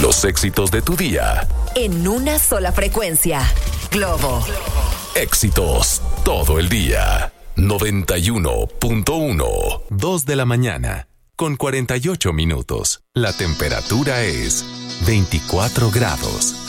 Los éxitos de tu día. En una sola frecuencia. Globo. Éxitos todo el día. 91.1. 2 de la mañana. Con 48 minutos. La temperatura es 24 grados.